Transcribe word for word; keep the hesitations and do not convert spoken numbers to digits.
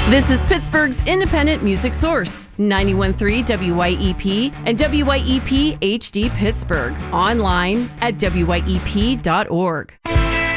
This is Pittsburgh's independent music source, ninety-one point three W Y E P and W Y E P H D Pittsburgh. Online at W Y E P dot org.